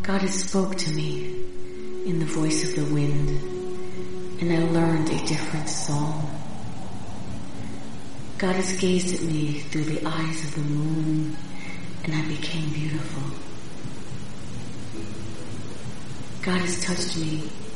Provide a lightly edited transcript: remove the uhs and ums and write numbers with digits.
God has spoke to me in the voice of the wind, and I learned a different song. God has gazed at me through the eyes of the moon, and I became beautiful. God has touched me